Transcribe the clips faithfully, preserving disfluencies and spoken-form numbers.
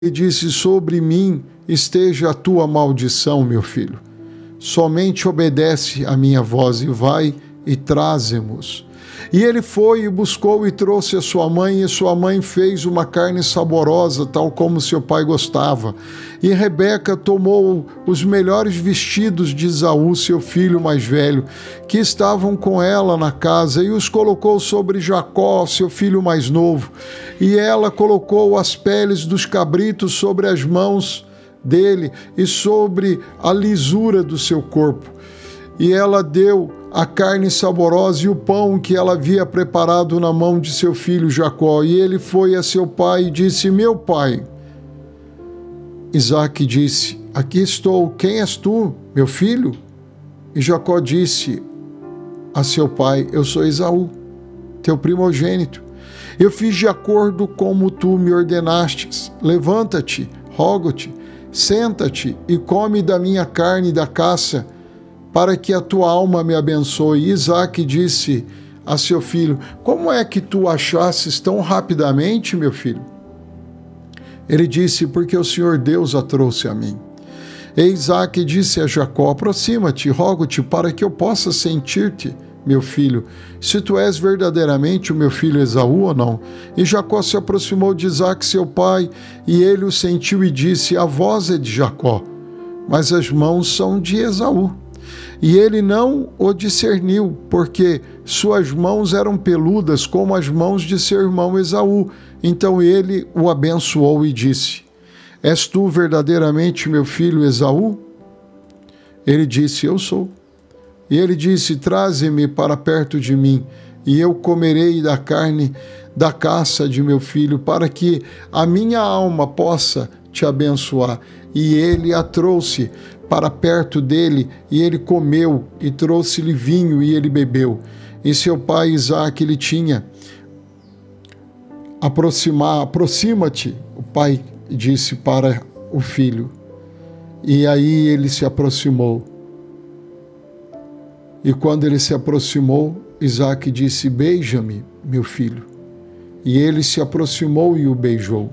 e disse: sobre mim esteja a tua maldição, meu filho. Somente obedece a minha voz e vai e traze-mos. E ele foi e buscou e trouxe a sua mãe, e sua mãe fez uma carne saborosa, tal como seu pai gostava. E Rebeca tomou os melhores vestidos de Esaú, seu filho mais velho, que estavam com ela na casa, e os colocou sobre Jacó, seu filho mais novo. E ela colocou as peles dos cabritos sobre as mãos dele e sobre a lisura do seu corpo. E ela deu a carne saborosa e o pão que ela havia preparado na mão de seu filho Jacó. E ele foi a seu pai e disse: meu pai. Isaque disse: aqui estou, quem és tu, meu filho? E Jacó disse a seu pai: eu sou Esaú, teu primogênito. Eu fiz de acordo como tu me ordenastes. Levanta-te, rogo-te, senta-te e come da minha carne da caça, para que a tua alma me abençoe. E Isaque disse a seu filho: como é que tu achasses tão rapidamente, meu filho? Ele disse: porque o Senhor Deus a trouxe a mim. E Isaque disse a Jacó: aproxima-te, rogo-te, para que eu possa sentir-te, meu filho, se tu és verdadeiramente o meu filho Esaú ou não. E Jacó se aproximou de Isaque, seu pai, e ele o sentiu e disse: a voz é de Jacó, mas as mãos são de Esaú. E ele não o discerniu, porque suas mãos eram peludas como as mãos de seu irmão Esaú. Então ele o abençoou e disse: és tu verdadeiramente meu filho Esaú? Ele disse: eu sou. E ele disse: traze-me para perto de mim, e eu comerei da carne da caça de meu filho, para que a minha alma possa te abençoar. E ele a trouxe para perto dele, e ele comeu, e trouxe-lhe vinho, e ele bebeu. E seu pai Isaque lhe tinha aproximar, aproxima-te, o pai disse para o filho. E aí ele se aproximou. E quando ele se aproximou, Isaque disse: beija-me, meu filho. E ele se aproximou e o beijou.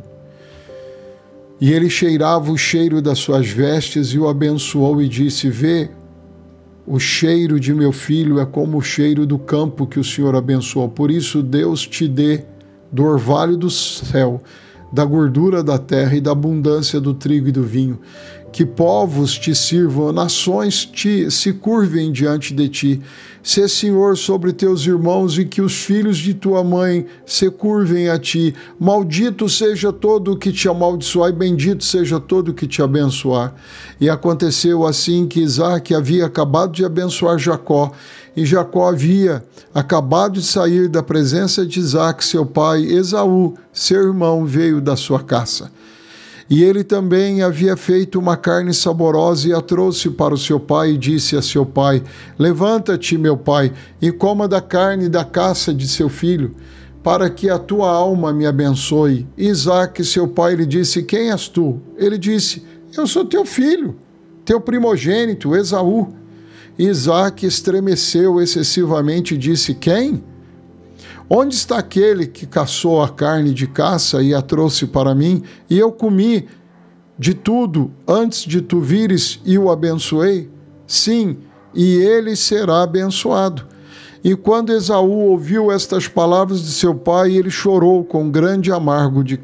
E ele cheirava o cheiro das suas vestes e o abençoou e disse: vê, o cheiro de meu filho é como o cheiro do campo que o Senhor abençoou. Por isso Deus te dê do orvalho do céu, da gordura da terra e da abundância do trigo e do vinho. Que povos te sirvam, nações te, se curvem diante de ti. Sê Senhor sobre teus irmãos, e que os filhos de tua mãe se curvem a ti. Maldito seja todo o que te amaldiçoar, e bendito seja todo o que te abençoar. E aconteceu assim que Isaque havia acabado de abençoar Jacó, e Jacó havia acabado de sair da presença de Isaque, seu pai. Esaú, seu irmão, veio da sua caça. E ele também havia feito uma carne saborosa e a trouxe para o seu pai, e disse a seu pai: levanta-te, meu pai, e coma da carne da caça de seu filho, para que a tua alma me abençoe. E Isaque, seu pai, lhe disse: quem és tu? Ele disse: eu sou teu filho, teu primogênito, Esaú. E Isaque estremeceu excessivamente e disse: quem? Onde está aquele que caçou a carne de caça e a trouxe para mim, e eu comi de tudo antes de tu vires e o abençoei? Sim, e ele será abençoado. E quando Esaú ouviu estas palavras de seu pai, ele chorou com grande amargo de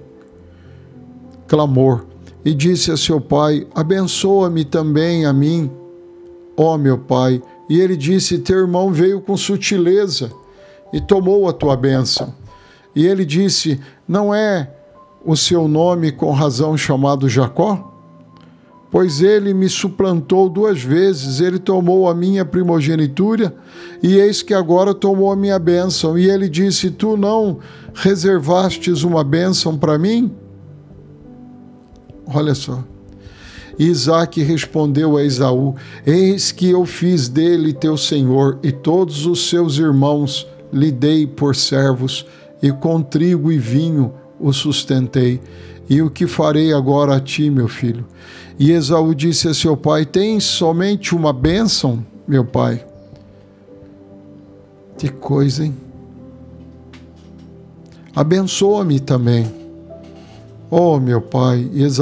clamor, e disse a seu pai: abençoa-me também a mim, ó meu pai. E ele disse: teu irmão veio com sutileza e tomou a tua bênção. E ele disse: não é o seu nome com razão chamado Jacó? Pois ele me suplantou duas vezes, ele tomou a minha primogenitura, e eis que agora tomou a minha bênção. E ele disse: tu não reservastes uma bênção para mim? Olha só. E Isaque respondeu a Esaú: eis que eu fiz dele teu senhor, e todos os seus irmãos lhe dei por servos, e com trigo e vinho o sustentei. E o que farei agora a ti, meu filho? E Esaú disse a seu pai: tens somente uma bênção, meu pai? Que coisa, hein? Abençoa-me também. Ó meu Pai, e